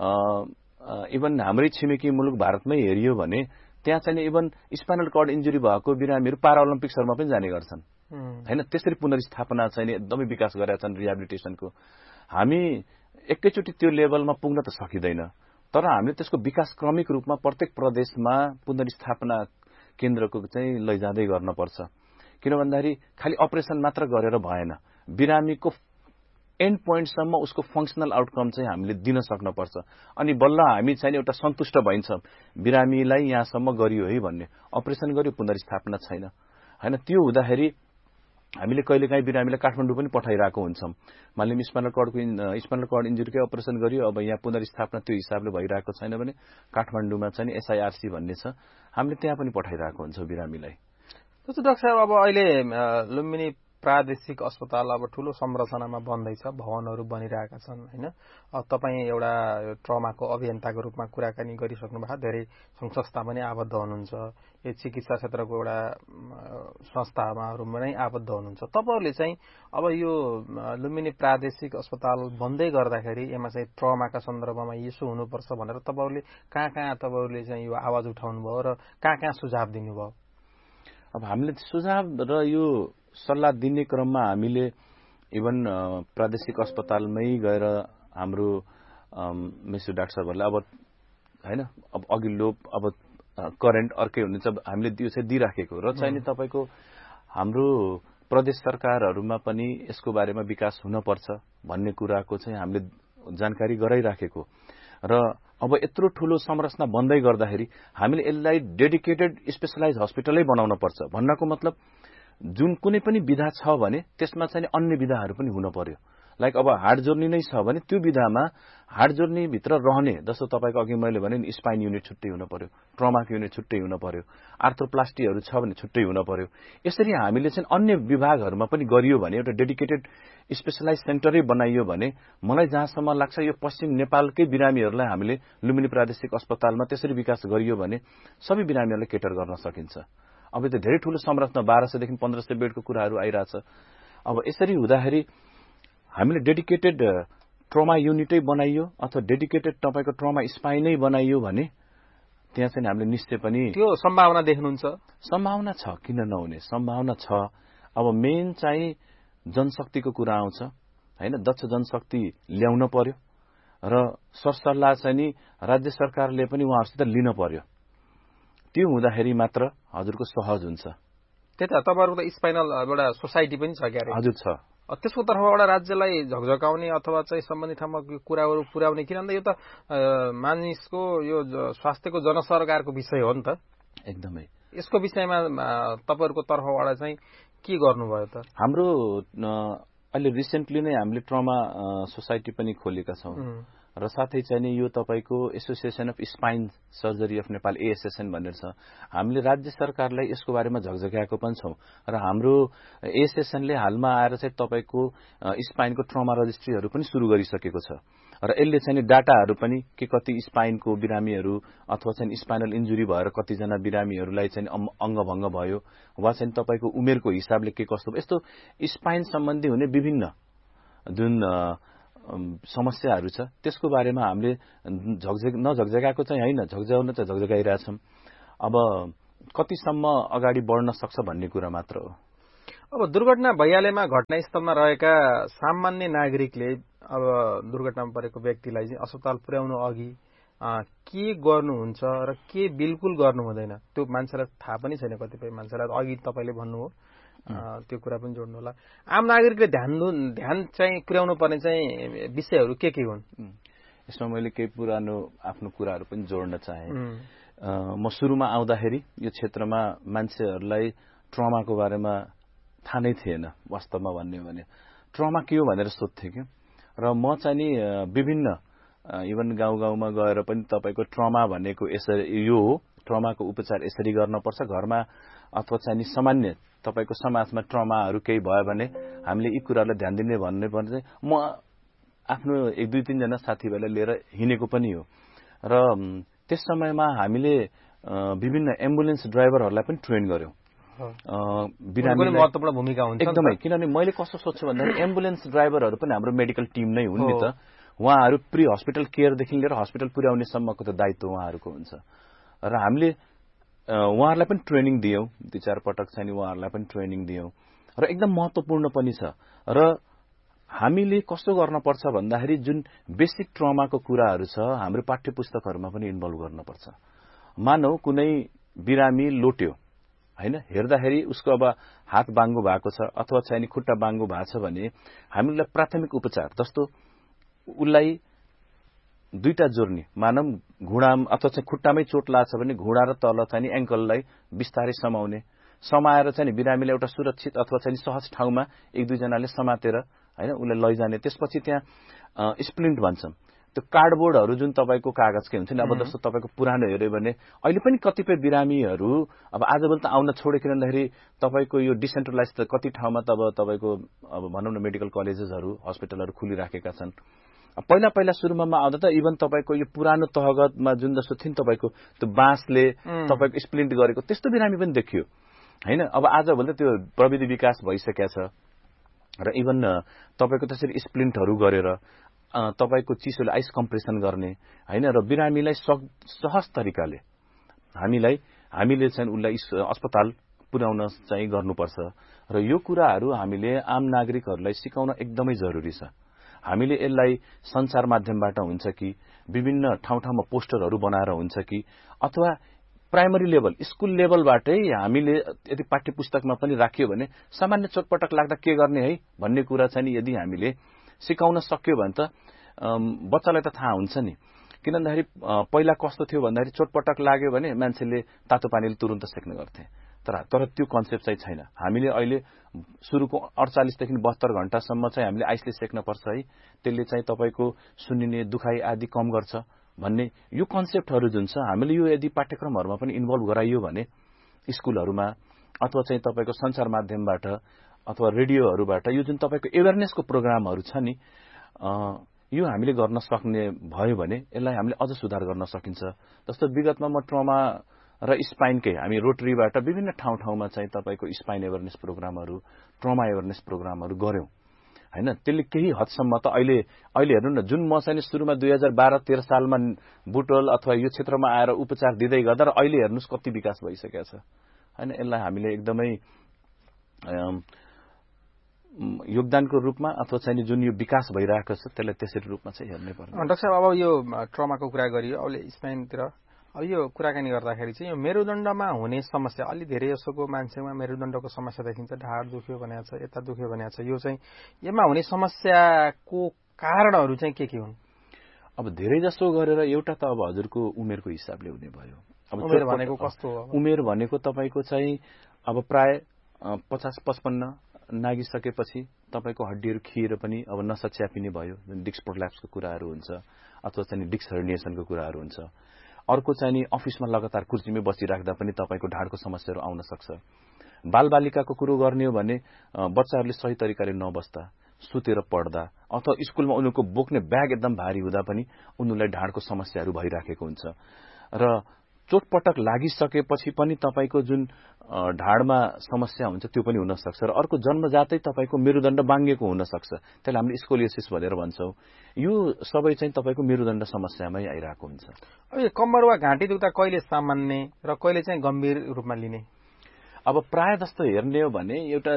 इभन हाम्रै छिमेकी मुलुक भारतमै हेरियो भने त्यहाँ चाहिँ इभन स्पाइनल कर्ड इन्जुरी भएको बिरामीहरू पाराओलम्पिक्सहरूमा पनि जाने गर्छन् हैन। त्यसरी पुनर्स्थापना चाहिँ एकदमै विकास गरेका छन् रिहेबिलिटेसनको। हामी एकैचोटि त्यो लेभलमा पुग्न त सकिँदैन, तर हामीले त्यसको विकास क्रमिक रूपमा प्रत्येक प्रदेशमा पुनर्स्थापना केन्द्रको चाहिँ लैजाँदै गर्नुपर्छ। किन भन्दाखेरि खालि अपरेसन मात्र गरेर भएन, बिरामीको एन्ड पोइन्टसम्म उसको फङ्सनल आउटकम चाहिँ हामीले दिन सक्नुपर्छ। अनि बल्ल हामी चाहिँ एउटा सन्तुष्ट भइन्छ बिरामीलाई यहाँसम्म गरियो है भन्ने। अपरेसन गर्यो पुनर्स्थापना छैन हैन। त्यो हुँदाखेरि हामीले कहिलेकाहीँ बिरामीलाई काठमाडौँ पनि पठाइरहेको हुन्छौँ। मानिलिउँ स्पाइनल कर्ड इन्जुरीकै अपरेसन गरियो, अब यहाँ पुनर्स्थापना त्यो हिसाबले भइरहेको छैन भने काठमाडौँमा चाहिँ एसआइआरसी भन्ने छ, हामीले त्यहाँ पनि पठाइरहेको हुन्छ बिरामीलाई। जस्तो डाक्टर साहब अब अहिले लुम्बिनी प्रादेशिक अस्पताल अब ठूलो संरचनामा बन्दैछ, भवनहरू बनिरहेका छन् हैन। तपाईँ एउटा ट्रमाको अभियन्ताको रूपमा कुराकानी गरिसक्नु भएको, धेरै संघ संस्था पनि आबद्ध हुनुहुन्छ, यो चिकित्सा क्षेत्रको एउटा संस्थाहरूमा नै आबद्ध हुनुहुन्छ। तपाईहरुले चाहिँ अब यो लुम्बिनी प्रादेशिक अस्पताल बन्दै गर्दाखेरि यसमा चाहिँ ट्रमाका सन्दर्भमा यसो हुनुपर्छ भनेर तपाईहरुले कहाँ तपाईहरुले चाहिँ यो आवाज उठाउनु भयो र कहाँ सुझाव दिनुभयो? अब हामीले सुझाव र यो सल्लाह दिने क्रममा हामीले इभन प्रादेशिक अस्पतालमै गएर हाम्रो मिस्टर डाक्टर साहबहरुले अब हैन अब अघिल्लो अब करेन्ट अर्कै हुनुहुन्छ, हामीले त्यो चाहिँ दिइराखेको र चाहिँ तपाईको हाम्रो प्रदेश सरकारहरुमा पनि यसको बारेमा विकास हुनुपर्छ भन्ने कुराको चाहिँ हामीले जानकारी गराइराखेको र अब यत्रो ठूलो संरचना बन्दै गर्दाखेरि हामीले यसलाई डेडिकेटेड स्पेशलाइज हस्पिटलै बनाउन पर्छ। भन्नको मतलब जुन कुनै पनि विधा छ भने त्यसमा चाहिँ अन्य विधाहरू पनि हुन पर्यो। लाइक अब हार्ट जोर्नी नै छ भने त्यो विधामा हार्ट जोर्नी भित्र रहने, जस्तो तपाईको अघि मैले भने नि स्पाइन युनिट छुट्टै हुन पर्यो, ट्रमाको युनिट छुट्टै हुन पर्यो, आर्थ्रोप्लास्टीहरू छ भने छुट्टै हुन पर्यो। यसरी हामीले चाहिँ अन्य विभागहरूमा पनि गरियो भने एउटा डेडिकेटेड स्पेशलाइज सेन्टरै बनाइयो भने मलाई जहाँसम्म लाग्छ यो पश्चिम नेपालकै बिरामीहरूलाई हामीले लुम्बिनी प्रादेशिक अस्पतालमा त्यसरी विकास गरियो भने सबै बिरामीहरूलाई केटर गर्न सकिन्छ। अब त्यो धेरै ठूलो संरचना 1200 देखि 1500 बेडको कुराहरू आइराछ। अब यसरी हुँदाखेरि हामीले डेडिकेटेड ट्रमा युनिटै बनाइयो अथवा डेडिकेटेड तपाईको ट्रमा स्पाइनै बनाइयो भने त्यहाँ चाहिँ हामीले निश्चय पनि त्यो सम्भावना देख्नुहुन्छ? सम्भावना छ, किन नहुने, सम्भावना छ। अब मेन चाहिँ जनशक्तिको कुरा आउँछ हैन, दक्ष जनशक्ति ल्याउन पर्यो र सरसल्लाह चाहिँ नि राज्य सरकारले पनि उहाँहरुसित लिन पर्यो। त्यो हुँदाखेरि मात्र हजुरको सहज हुन्छ। त्यही त तपाईहरुको त स्पाइनल एउटा सोसाइटी पनि छ क्यारे? हजुर छ। त्यसको तर्फबाट राज्यलाई झकझकाउने अथवा चाहिँ सम्बन्धित ठाउँमा कुराहरू पुर्याउने, किनभने यो त मानिसको यो स्वास्थ्यको जनसरकारको विषय हो नि त। एकदमै यसको विषयमा तपाईहरुको तर्फबाट चाहिँ के गर्नुभयो त? हाम्रो अहिले रिसेन्टली नै हामीले ट्रमा सोसाइटी पनि खोलेका छौं र साथै चाहिँ नि यो तपाईको association of spine surgery of Nepal एएसएसएन भनेर छ। हामीले राज्य सरकारलाई यसको बारेमा झकझक्याएको पनि छौं र हाम्रो एएसएसएनले हालमा आएर चाहिँ तपाईको स्पाइनको ट्रमा रजिस्ट्रीहरू पनि सुरु गरिसकेको छ र यसले चाहिँ डाटाहरू पनि के कति स्पाइनको बिरामीहरू अथवा चाहिँ स्पाइनल इन्जुरी भएर कतिजना बिरामीहरूलाई चाहिँ अङ्गभङ्ग भयो वा चाहिँ तपाईको उमेरको हिसाबले के कस्तो यस्तो स्पाइन सम्बन्धी हुने विभिन्न जुन समस्याहरू छ त्यसको बारेमा हामीले नझकझकाएको चाहिँ हैन, झकझकाउन त झकझकाइरहेछौं। अब कतिसम्म अगाडि बढ्न सक्छ भन्ने कुरा मात्र हो। अब दुर्घटना भइहालेमा घटनास्थलमा रहेका सामान्य नागरिकले अब दुर्घटनामा परेको व्यक्तिलाई चाहिँ अस्पताल पुर्याउनु अघि के गर्नुहुन्छ र के बिल्कुल गर्नु हुँदैन त्यो मान्छेलाई थाहा पनि छैन। कतिपय मान्छेलाई अघि तपाईँले भन्नुभयो त्यो कुरा पनि जोड्नु होला। आम नागरिकले ध्यान चाहिँ पुर्याउनु पर्ने चाहिँ विषयहरू के हुन्? यसमा मैले केही पुरानो आफ्नो कुराहरू पनि जोड्न चाहे। म सुरुमा आउँदाखेरि यो क्षेत्रमा मान्छेहरूलाई ट्रमा बारेमा थाहा नै थिएन। वास्तवमा भन्ने भने ट्रमा के हो भनेर सोध्थेँ कि, र म चाहिँ नि विभिन्न इभन गाउँमा गएर पनि तपाईँको ट्रमा भनेको यसरी यो हो, ट्रमाको उपचार यसरी गर्नुपर्छ घरमा, अथवा चाहिँ नि सामान्य तपाईँको समाजमा ट्रमाहरू केही भयो भने हामीले यी कुराहरूलाई ध्यान दिने भन्ने चाहिँ म आफ्नो 1-2-3 जना साथीभाइलाई लिएर हिँडेको पनि हो। र त्यस समयमा हामीले विभिन्न एम्बुलेन्स ड्राइभरहरूलाई पनि ट्रेन गर्यौं। बिरामीलाई महत्त्वपूर्ण भूमिका हुन्छ एकदमै। किनभने मैले कस्तो सोच्छु भन्दाखेरि एम्बुलेन्स ड्राइभरहरू पनि हाम्रो मेडिकल टिम नै हुन् नि त। उहाँहरू प्री हस्पिटल केयरदेखि लिएर हस्पिटल पुर्याउने सम्मको त दायित्व उहाँहरूको हुन्छ। र हामीले उहाँहरूलाई पनि ट्रेनिङ दियौं, 2-4 पटक चाहिँ उहाँहरूलाई पनि ट्रेनिङ दियौं। र एकदम महत्त्वपूर्ण पनि छ। र हामीले कस्तो गर्नुपर्छ भन्दाखेरि जुन बेसिक ट्रमाको कुराहरू छ हाम्रो पाठ्य पुस्तकहरूमा पनि इन्भल्भ गर्नुपर्छ। मानौ कुनै बिरामी लोट्यो हैन, हेर्दाखेरि उसको अब हात बाङ्गो भएको छ अथवा चाहिँ खुट्टा बाङ्गो भएको छ भने हामीले प्राथमिक उपचार जस्तो उसलाई 2टा जोर्नी मानौ घुँडा अथवा चाहिँ खुट्टामै चोट लाग्छ भने घुँडा र तल चाहिँ एङ्कललाई बिस्तारै समाएर चाहिँ बिरामीलाई एउटा सुरक्षित अथवा चाहिँ सहज ठाउँमा 1-2 जनाले समातेर हैन उसलाई लैजाने। त्यसपछि त्यहाँ स्प्लिन्ट भन्छौं, त्यो कार्डबोर्डहरू जुन तपाईको कागजकै हुन्छ नि। अब जस्तो तपाईको पुरानो हेर्यो भने अहिले पनि कतिपय बिरामीहरू अब आजभोलि त आउन छोडे, किनभने तपाईको यो डिसेन्ट्रलाइज त कति ठाउँमा त अब तपाईको अब भनौं न मेडिकल कलेजेसहरू हस्पिटलहरू खुलिराखेका छन्। पहिला सुरुमा आउँदा त इभन तपाईको यो पुरानो तहगतमा जुन जस्तो थियो नि तपाईको त्यो बाँसले तपाईको स्प्लिन्ट गरेको त्यस्तो बिरामी पनि देखियो हैन। अब आजभोलि त त्यो प्रविधि विकास भइसकेको छ र इभन तपाईको त्यसरी स्प्लिन्टहरू गरेर तपाईको चिसोले आइस कम्प्रेसन गर्ने हैन, र बिरामीलाई सहज तरिकाले हामीले चाहिँ उलाई अस्पताल पुर्याउन चाहिँ गर्नुपर्छ। र यो कुराहरू हामीले आम नागरिकहरूलाई सिकाउन एकदमै जरुरी छ। हामीले यसलाई सञ्चार माध्यमबाट हुन्छ कि विभिन्न ठाउँमा पोस्टरहरू बनाएर हुन्छ कि अथवा प्राइमरी लेभल स्कुल लेभलबाटै हामीले यदि पाठ्य पुस्तकमा पनि राखियो भने सामान्य चोटपटक लाग्दा के गर्ने है भन्ने कुरा चाहिँ यदि हामीले सिकाउन सक्यो भने त बच्चालाई त थाहा हुन्छ नि। किनभने पहिला कस्तो थियो भन्दाखेरि चोटपटक लाग्यो भने मान्छेले तातो पानीले तुरुन्त सेक्ने गर्थे, तर त्यो कन्सेप्ट चाहिँ छैन। हामीले अहिले सुरुको 48 देखि 72 घण्टासम्म चाहिँ हामीले आइसले सेक्न पर्छ है, त्यसले चाहिँ तपाईको सुन्निने दुखाइ आदि कम गर्छ भन्ने यो कन्सेप्टहरू जुन छ हामीले यो यदि पाठ्यक्रमहरुमा पनि इन्भल्भ गराइयो भने स्कुलहरुमा अथवा चाहिँ तपाईको सञ्चार माध्यमबाट अथवा रेडियोहरुबाट यो जुन तपाईको अवेयरनेसको प्रोग्रामहरु छ नि यो हामीले गर्न सक्ने भयो भने यसलाई हामीले अझ सुधार गर्न सकिन्छ। जस्तो विगतमा म ट्रमा र स्पाइनकै हामी रोटरीबाट विभिन्न ठाउँमा चाहिँ तपाईको स्पाइन अवेयरनेस प्रोग्रामहरु ट्रमा अवेयरनेस प्रोग्रामहरु गर्यौं हैन। त्यसले केही हदसम्म त अहिले हेर्नु न जुन म चाहिँ सुरुमा 2012-13 सालमा बुटोल अथवा यो क्षेत्रमा आएर उपचार दिदै गर्दा र अहिले हेर्नुस् कति विकास भइसकेको छ हैन। यसलाई हामीले एकदमै योगदानको रूपमा अथवा चाहिँ जुन यो विकास भइरहेको छ त्यसलाई त्यसरी रूपमा चाहिँ हेर्नै पर्छ। डाक्टर साहब अब यो ट्रमाको कुरा गरियो, अहिले स्पाइनतिर अब यो कुराकानी गर्दाखेरि चाहिँ यो मेरुदण्डमा हुने समस्या अलि धेरै जसोको मान्छेमा मेरुदण्डको समस्या देखिन्छ, ढाड दुख्यो भनेको छ, यता दुख्यो भनेको छ, यो चाहिँ यसमा हुने समस्याको कारणहरू चाहिँ के हुन्? अब धेरै जसो गरेर एउटा त अब हजुरको उमेरको हिसाबले हुने भयो। अब उमेर भनेको कस्तो हो? उमेर भनेको तपाईको चाहिँ अब प्राय 50-55 नागिसकेपछि तपाईको हड्डीहरू खिएर पनि अब नसा च्यापिने भयो, जुन डिस्क प्रोल्याप्सको कुराहरू हुन्छ अथवा चाहिँ डिस्क हर्निएसनको कुराहरू हुन्छ। अर्को चाहिँ नि अफिसमा लगातार कुर्सीमै बसिराख्दा पनि तपाईको ढाडको समस्याहरू आउन सक्छ। बालबालिकाको कुरो गर्ने हो भने बच्चाहरूले सही तरिकाले नबस्दा, सुतेर पढ्दा अथवा स्कुलमा उनीहरुको बोक्ने ब्याग एकदम भारी हुँदा पनि उनीहरुलाई ढाडको समस्याहरू भइराखेको हुन्छ। र चोटपटक लागिसकेपछि पनि तपाईको जुन ढाडमा समस्या हुन्छ त्यो पनि हुन सक्छ र अर्को जन्मजातै तपाईको मेरुदण्ड बाङ्गेको हुन सक्छ। त्यसलाई हामीले स्कोलियोसिस भनेर भन्छौं। यो सबै चाहिँ तपाईको मेरुदण्ड समस्यामै आइरहेको हुन्छ। अब यो कम्मर वा घाँटी दुख्दा कहिले सामान्य र कहिले चाहिँ गम्भीर रूपमा लिने? अब प्राय जस्तो हेर्ने हो भने एउटा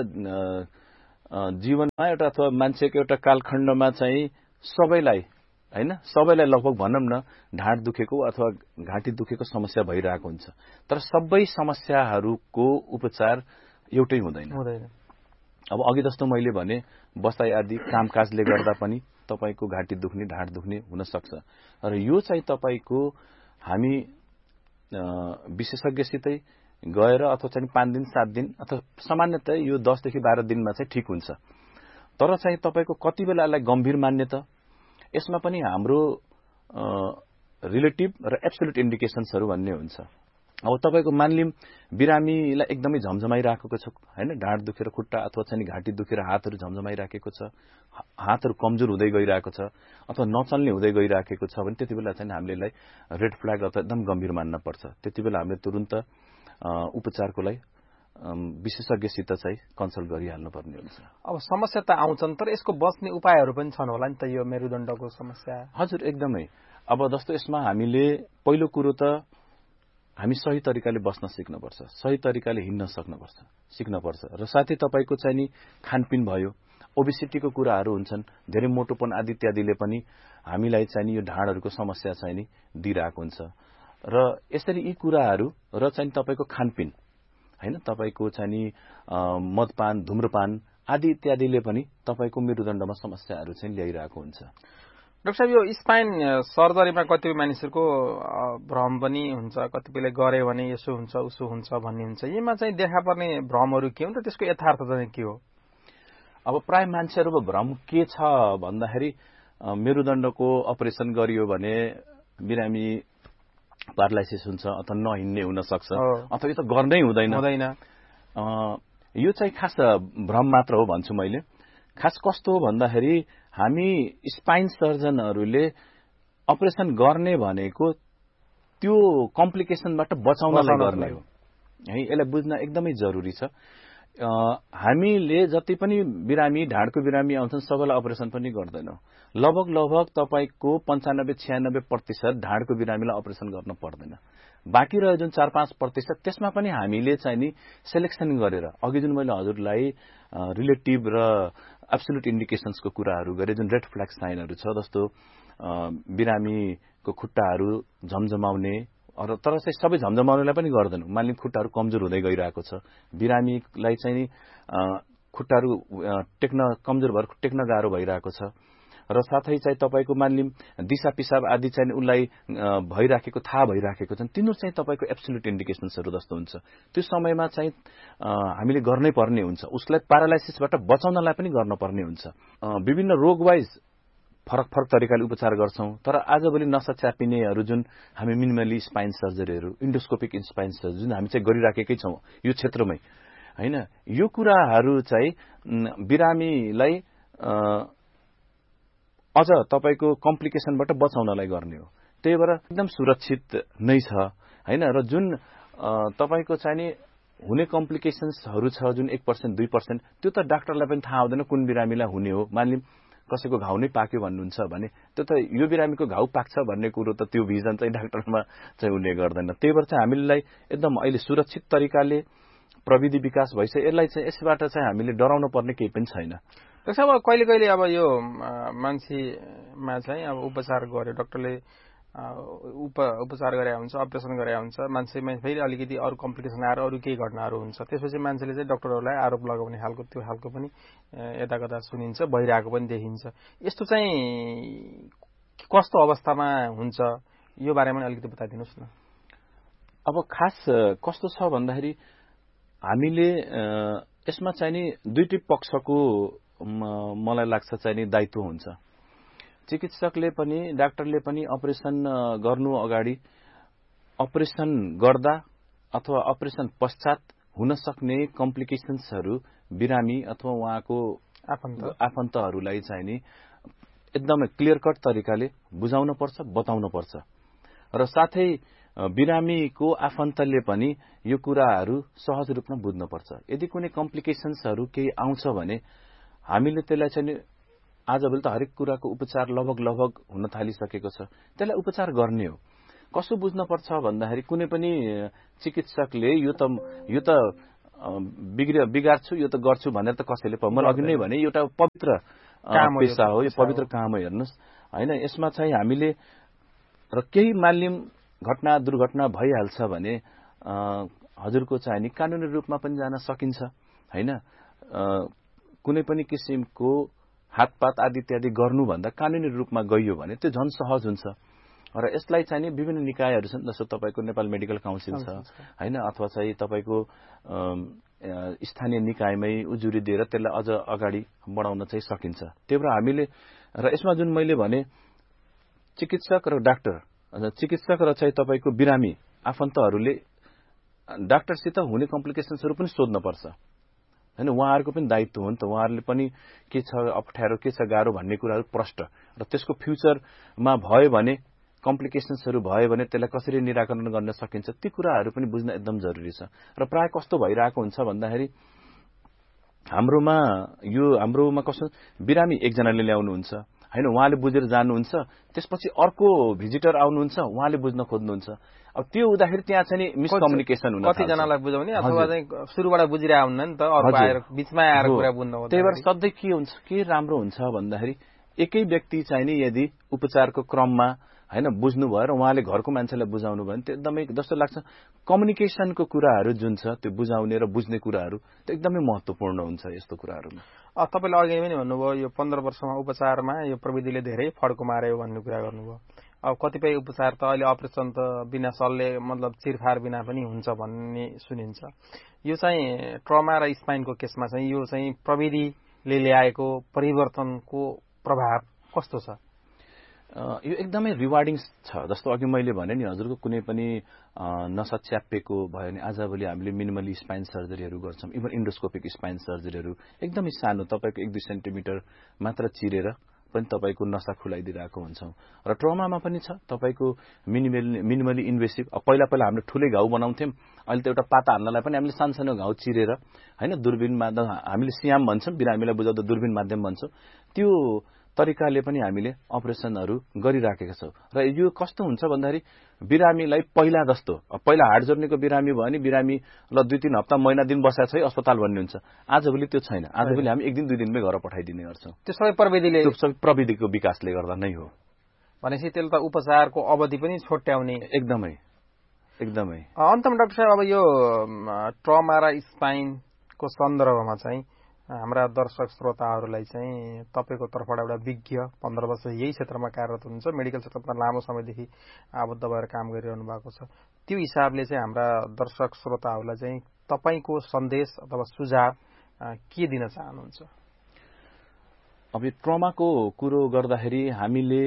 जीवनमा एउटा अथवा मान्छेको एउटा कालखण्डमा चाहिँ सबैलाई लगभग भनौं न ढाड दुखेको अथवा घाँटी दुखेको समस्या भइरहेको हुन्छ। तर सबै समस्याहरूको उपचार एउटै हुँदैन। अब अघि जस्तो मैले भने बसाइ आदि कामकाजले गर्दा पनि तपाईको घाँटी दुख्ने ढाड दुख्ने हुन सक्छ र यो चाहिँ तपाईको हामी विशेषज्ञसितै गएर अथवा चाहिँ 5 दिन 7 दिन अथवा सामान्यतः यो 10 देखि 12 दिनमा चाहिँ ठीक हुन्छ। तर चाहिँ तपाईको कति बेला यसलाई गम्भीर मान्ने त यसमा पनि हाम्रो रिलेटिभ र एब्सोल्युट इन्डिकेसन्सहरु भन्ने हुन्छ। अब तपाईको मानलिम बिरामीलाई एकदमै झमझमाइराखेको छ हैन, ढाड दुखेर खुट्टा अथवा चाहिँ घाँटी दुखेर हातहरु झमझमाइराखेको छ, हातहरु कमजोर हुँदै गइरहेको छ अथवा नचल्ने हुँदै गइराखेको छ भने त्यतिबेला चाहिँ हामीले यसलाई रेड फ्ल्याग अथवा एकदम गम्भीर मान्न पर्छ। त्यतिबेला हामीले तुरुन्त उपचारको लागि विशेषज्ञसित चाहिँ कन्सल्ट गरिहाल्नु पर्ने हुन्छ। अब समस्या त आउँछन् तर यसको बच्ने उपायहरु पनि छन् होला नि त यो मेरुदण्डको समस्या? हजुर एकदमै। अब जस्तो यसमा हामीले पहिलो कुरो त हामी सही तरिकाले बस्न सिक्नुपर्छ, सही तरिकाले हिँड्न सिक्नुपर्छ र साथै तपाईको चाहिँ नि खानपिन भयो, ओबेसिटीको कुराहरु हुन्छन्, धेरै मोटोपन आदि इत्यादिले पनि हामीलाई चाहिँ नि यो ढाडहरुको समस्या चाहिँ नि दिइरहेको हुन्छ र यसरी यी कुराहरु र चाहिँ तपाईको खानपिन हैन, तपाईको चाहिँ नि मदपान धूम्रपान आदि इत्यादिले पनि तपाईको मेरुदण्डमा समस्याहरु चाहिँ ल्याइरहेको हुन्छ। डाक्टर साहब यो स्पाइन सर्जरीमा कतिपय मानिसहरुको भ्रम पनि हुन्छ, कतिपयले गरे भने यसो हुन्छ उसो हुन्छ भन्ने हुन्छ। यिनमा चाहिँ देखा पर्ने भ्रमहरु के हुन् र त्यसको यथार्थ चाहिँ के हो? अब प्राय मान्छेहरुको भ्रम के छ भन्दाखेरि मेरुदण्डको अपरेसन गरियो भने बिरामी प्यारालाइसिस हुन्छ अथवा नहिन्ने हुन सक्छ अथवा यो त गर्नै हुँदैन। यो चाहिँ खास भ्रम मात्र हो भन्छु मैले। खास कस्तो हो भन्दाखेरि हामी स्पाइन सर्जनहरुले अपरेसन गर्ने भनेको त्यो कम्प्लिकेसनबाट बचाउनलाई गर्ने हो है, यसलाई बुझ्न एकदमै जरुरी छ। हामीले जति पनि बिरामी ढाडको बिरामी आउँछन् सबैलाई अपरेसन पनि गर्दैनौं। लगभग तपाईको 95-96% ढाडको बिरामीलाई अपरेसन गर्न पर्दैन। बाँकी रह्यो जुन 4-5% त्यसमा पनि हामीले चाहिँ नि सेलेक्सन गरेर अघि जुन मैले हजुरलाई रिलेटिभ र एब्सोल्युट इन्डिकेसन्सको कुराहरु गरे, जुन रेड फ्ल्याग साइनहरु छ जस्तो बिरामीको खुट्टाहरु झमझमाउने, तर चाहिँ सबै झमझमाउनेलाई पनि गर्दैनौं। मानलिम खुट्टाहरु कमजोर हुँदै गइरहेको छ, बिरामीलाई चाहिँ नि खुट्टाहरु कमजोर भएर टेक्न गाह्रो भइरहेको छ र साथै चाहिँ तपाईको मानलिम दिशा पिसाब आदि चाहिँ उलाई भइराखेको थाहा भइराखेको छ, तिनीहरु चाहिँ तपाईको एब्सोल्युट इन्डिकेसन्सहरु जस्तो हुन्छ। त्यो समयमा चाहिँ हामीले गर्नै पर्ने हुन्छ। उसलाई प्यारालाइसिसबाट बचाउनलाई पनि गर्न पर्ने हुन्छ। विभिन्न रोग वाइज फरक तरिकाले उपचार गर्छौं, तर आजभोलि नसा च्यापिनेहरु जुन हामी मिनिमली स्पाइन सर्जरीहरु, इन्डोस्कोपिक स्पाइन सर्जरी जुन हामी चाहिँ गरिराखेकै छौं यो क्षेत्रमै हैन, यो कुराहरु चाहिँ बिरामीलाई अझ तपाईको कम्प्लिकेसनबाट बचाउनलाई गर्ने हो। त्यही भएर एकदम सुरक्षित नै छ हैन। र जुन तपाईको चाहिँ नि हुने कम्प्लिकेसन्सहरु छ जुन 1% 2% त्यो त डाक्टरलाई पनि थाहा हुँदैन कुन बिरामीलाई हुने हो। मानलिम कसैको घाउ नै पाक्यो भन्नुहुन्छ भने त्यो त यो बिरामीको घाउ पाक्छ भन्ने कुरो त त्यो भिजन चाहिँ डाक्टरमा चाहिँ हुने गर्दैन। त्यही भएर चाहिँ हामीलाई एकदम अहिले सुरक्षित तरिकाले प्रविधि विकास भइसक्यो, यसलाई चाहिँ यसबाट चाहिँ हामीले डराउनु पर्ने केही पनि छैन। त्यसो अब कहिले अब यो मान्छेमा चाहिँ अब उपचार गर्यो, डाक्टरले उपचार गरे हुन्छ, अपरेसन गरे हुन्छ, मान्छेमा फेरि अलिकति अरु कम्प्लिकेसन आएर अरु केही घटनाहरु हुन्छ, त्यसपछि मान्छेले चाहिँ डाक्टरहरुलाई आरोप लगाउने खालको त्यो खालको पनि यताकता सुनिन्छ, भइरहेको पनि देखिन्छ। यस्तो चाहिँ कस्तो अवस्थामा हुन्छ यो बारेमा अलिकति बताइदिनुस् न। अब खास कस्तो छ भन्दाखेरि हामीले यसमा चाहिँ नि दुईटै पक्षको मलाई लाग्छ चाहिँ नि दायित्व हुन्छ। चिकित्सकले पनि डाक्टरले पनि अपरेसन गर्नु अगाडि, अपरेसन गर्दा अथवा अपरेसन पश्चात हुन सक्ने कम्प्लिकेसन्सहरु बिरामी अथवा उहाँको आफन्तहरुलाई चाहिँ नि एकदमै क्लियर कट तरिकाले बुझाउन पर्छ, बताउन पर्छ र साथै बिरामीको आफन्तले पनि यो कुराहरू सहज रूपमा बुझ्नुपर्छ। यदि कुनै कम्प्लिकेसन्सहरू केही आउँछ भने हामीले त्यसलाई चाहिँ आजभोलि त हरेक कुराको उपचार लगभग हुन थालिसकेको छ, त्यसलाई उपचार गर्ने हो। कसो बुझ्नुपर्छ भन्दाखेरि कुनै पनि चिकित्सकले यो त बिगार्छु यो त गर्छु भनेर त कसैले मैले अघि नै भने एउटा पवित्र पेसा हो, यो पवित्र काम हो। हेर्नुहोस् होइन, यसमा चाहिँ हामीले र केही मालिम घटना दुर्घटना भइहाल्छ भने हजुरको चाहिँ नि कानुनी रूपमा पनि जान सकिन्छ होइन। कुनै पनि किसिमको हातपात आदि इत्यादि गर्नुभन्दा कानुनी रूपमा गइयो भने त्यो झन् सहज हुन्छ। र यसलाई चाहिँ नि विभिन्न निकायहरू छन्, जस्तो तपाईँको नेपाल मेडिकल काउन्सिल छ होइन, अथवा चाहिँ तपाईँको स्थानीय निकायमै उजुरी दिएर त्यसलाई अझ अगाडि बढाउन चाहिँ सकिन्छ। त्यही भएर हामीले र यसमा जुन मैले भने चिकित्सक र डाक्टर, चिकित्सक र चाहिँ तपाईँको बिरामी आफन्तहरूले डाक्टरसित हुने कम्प्लिकेसन्सहरू पनि सोध्नुपर्छ होइन। उहाँहरूको पनि दायित्व हो नि त, उहाँहरूले पनि के छ अप्ठ्यारो के छ गाह्रो भन्ने कुराहरू प्रष्ट र त्यसको फ्युचरमा भयो भने कम्प्लिकेसन्सहरू भयो भने त्यसलाई कसरी निराकरण गर्न सकिन्छ ती कुराहरू पनि बुझ्न एकदम जरुरी छ। र प्राय कस्तो भइरहेको हुन्छ भन्दाखेरि हाम्रोमा कस्तो बिरामी एकजनाले ल्याउनुहुन्छ होइन, उहाँले बुझेर जानुहुन्छ, त्यसपछि अर्को भिजिटर आउनुहुन्छ उहाँले बुझ्न खोज्नुहुन्छ। अब त्यो हुँदाखेरि त्यहाँ चाहिँ मिसकम्युनिकेसन हुन थाल्छ। कतिजनालाई बुझाउने अथवा चाहिँ सुरुबाट बुझिरहेको हुन्न नि त, अर्को आएर बिचमा आएर कुरा बुझ्नु हो। त्यही भएर सधैँ के हुन्छ, के राम्रो हुन्छ भन्दाखेरि एकै व्यक्ति चाहिँ नि यदि उपचारको क्रममा होइन बुझ्नुभयो र उहाँले घरको मान्छेलाई बुझाउनु भयो भने त्यो एकदमै जस्तो लाग्छ कम्युनिकेसनको कुराहरू जुन छ त्यो बुझाउने र बुझ्ने कुराहरू त्यो एकदमै महत्त्वपूर्ण हुन्छ यस्तो कुराहरूमा। तपाईँले अघि पनि भन्नुभयो यो 15 वर्षमा उपचारमा यो प्रविधिले धेरै फड्को मार्यो भन्ने कुरा गर्नुभयो। अब कतिपय उपचार त अहिले अपरेसन त बिना सल्ले मतलब चिरफार बिना पनि हुन्छ भन्ने सुनिन्छ। यो चाहिँ ट्रमा र स्पाइनको केसमा चाहिँ यो चाहिँ प्रविधिले ल्याएको परिवर्तनको प्रभाव कस्तो छ? यो एकदमै रिवार्डिङ छ। जस्तो अघि मैले भने नि हजुरको कुनै पनि नसा च्याप्पेको भयो भने आजभोलि हामीले मिनिमली स्पाइन सर्जरीहरू गर्छौँ, इभन इन्डोस्कोपिक स्पाइन सर्जरीहरू एकदमै सानो तपाईँको 1-2 सेन्टिमिटर मात्र चिरेर पनि तपाईँको नसा खुलाइदिरहेको हुन्छौँ। र ट्रमामा पनि छ तपाईँको मिनिमली इन्भेसिभ। पहिला हामीले ठुलै घाउ बनाउँथ्यौँ, अहिले त एउटा पाता हान्नलाई पनि हामीले सानो घाउ चिरेर होइन दूरबीनमा हामीले सियाम भन्छौँ, बिरामीलाई बुझाउँदा दूरबीन माध्यम भन्छौँ, त्यो तरिकाले पनि हामीले अपरेसनहरू गरिराखेका छौँ। र यो कस्तो हुन्छ भन्दाखेरि बिरामीलाई पहिला जस्तो पहिला हाड जोड्नेको बिरामी भयो भने बिरामी ल 2-3 हप्ता महिना दिन बसेको छ है अस्पताल भन्ने हुन्छ। आजभोलि त्यो छैन, आजभोलि हामी 1 दिन 2 दिनमै घर पठाइदिने गर्छौँ। त्यो सबै प्रविधिको विकासले गर्दा नै हो। भनेपछि त्यसले त उपचारको अवधि पनि छोट्याउने एकदमै। अन्तमा डाक्टर साहब, अब यो ट्रमा र स्पाइनको सन्दर्भमा चाहिँ हाम्रा दर्शक श्रोताहरूलाई चाहिँ तपाईँको तर्फबाट एउटा विज्ञ 15 वर्ष यही क्षेत्रमा कार्यरत हुनुहुन्छ, मेडिकल क्षेत्रमा लामो समयदेखि आबद्ध भएर काम गरिरहनु भएको छ, त्यो हिसाबले चाहिँ हाम्रा दर्शक श्रोताहरूलाई चाहिँ तपाईँको सन्देश अथवा सुझाव के दिन चाहनुहुन्छ? अब यो ट्रमाको कुरो गर्दाखेरि हामीले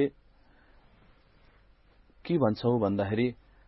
के भन्छौँ भन्दाखेरि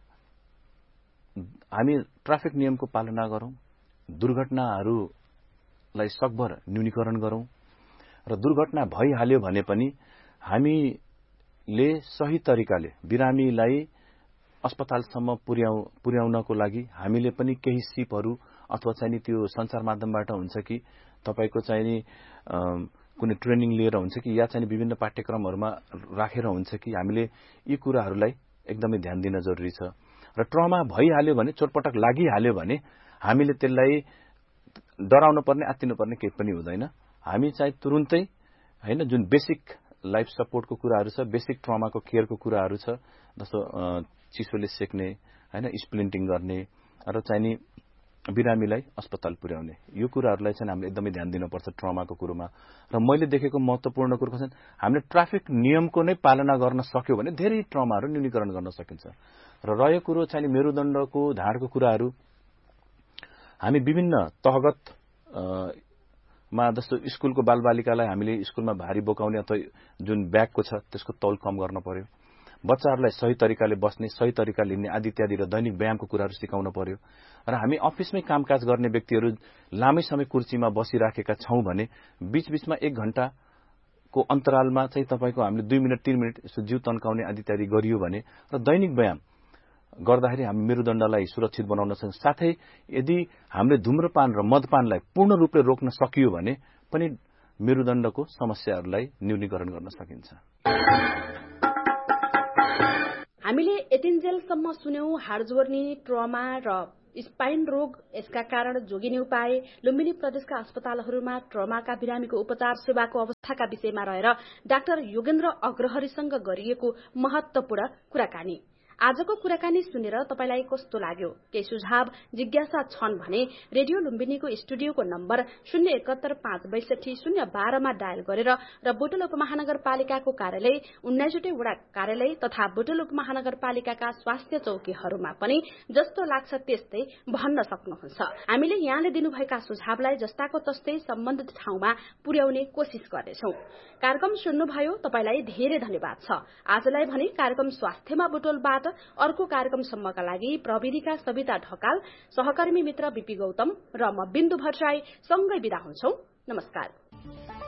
हामी ट्राफिक नियमको पालना गरौँ, दुर्घटनाहरूलाई सकभर न्यूनीकरण गरौँ र दुर्घटना भइहाल्यो भने पनि हामीले सही तरिकाले बिरामीलाई अस्पतालसम्म पुर्याउनको लागि हामीले पनि केही सिपहरू अथवा चाहिँ नि त्यो सञ्चार माध्यमबाट हुन्छ कि तपाईँको चाहिँ नि कुनै ट्रेनिङ लिएर हुन्छ कि या चाहिँ विभिन्न पाठ्यक्रमहरूमा राखेर हुन्छ कि हामीले यी कुराहरूलाई एकदमै ध्यान दिन जरुरी छ। र ट्रमा भइहाल्यो भने चोटपटक लागिहाल्यो भने हामीले त्यसलाई डराउनु पर्ने आत्तिनु पर्ने केही पनि हुँदैन। हामी चाहिँ तुरुन्तै हैन जुन बेसिक लाइफ सपोर्टको कुराहरू छ, बेसिक ट्रमाको केयरको कुराहरू छ, जस्तो चिसोले सेक्ने हैन स्प्लिन्टिङ गर्ने र चाहिँ नि बिरामीलाई अस्पताल पुर्याउने, यो कुराहरूलाई चाहिँ हामीले एकदमै ध्यान दिनुपर्छ ट्रमाको कुरोमा। र मैले देखेको महत्त्वपूर्ण कुरो के छ, हामीले ट्राफिक नियमको नै पालना गर्न सक्यो भने धेरै ट्रमाहरू न्यूनीकरण गर्न सकिन्छ। र रह्यो कुरो चाहिँ मेरुदण्डको ढाडको कुराहरू, हामी विभिन्न तहगत मा जस्तो स्कुलको बालबालिकालाई हामीले स्कुलमा भारी बोकाउने अथवा जुन ब्यागको छ त्यसको तौल कम गर्न पर्यो, बच्चाहरूलाई सही तरिकाले बस्ने, सही तरिकाले हिँड्ने आदि इत्यादि र दैनिक व्यायामको कुराहरू सिकाउन पर्यो। र हामी अफिसमै कामकाज गर्ने व्यक्तिहरू लामै समय कुर्सीमा बसिराखेका छौं भने बीचबीचमा 1 घण्टाको अन्तरालमा चाहिँ तपाईको हामीले 2 मिनेट 3 मिनेट यसो जिउ तन्काउने आदि इत्यादि गरियो भने र दैनिक व्यायाम गर्दाखेरि हामी मेरुदण्डलाई सुरक्षित बनाउन सक्छौं। साथै यदि हामीले धूम्रपान र मदपानलाई पूर्ण रूपले रोक्न सकियो भने पनि मेरुदण्डको समस्याहरूलाई न्यूनीकरण गर्न सकिन्छ। हामीले यतिन्जेलसम्म सुन्यौं हाडजोर्नी, ट्रमा र स्पाइन रोग यसका कारण जोगिने उपाय, लुम्बिनी प्रदेशका अस्पतालहरूमा ट्रमाका बिरामीको उपचार सेवाको अवस्थाका विषयमा रहेर डाक्टर योगेन्द्र अग्रहरीसँग गरिएको महत्वपूर्ण कुराकानी। आजको कुराकानी सुनेर तपाईलाई कस्तो लाग्यो? केही सुझाव जिज्ञासा छन् भने रेडियो लुम्बिनीको स्टुडियोको नम्बर 071562012 मा डायल गरेर र बुटवल उपमहानगरपालिकाको कार्यालय, 19 वडा कार्यालय तथा बुटवल उपमहानगरपालिकाका स्वास्थ्य चौकीहरूमा पनि जस्तो लाग्छ त्यस्तै भन्न सक्नुहुन्छ। हामीले यहाँले दिनुभएका सुझावलाई जस्ताको तस्तै सम्बन्धित ठाउँमा पुर्याउने कोसिस गर्नेछौं। कार्यक्रम सुन्नुभयो, तपाईलाई धेरै धन्यवाद छ। आजलाई भने कार्यक्रम स्वास्थ्यमा बुटवलबाट अर्को कार्यक्रमसम्मका लागि प्रविधिका सविता ढकाल, सहकर्मी मित्र बीपी गौतम र म बिन्दु भट्टराई सँगै बिदा हुन्छौं। नमस्कार।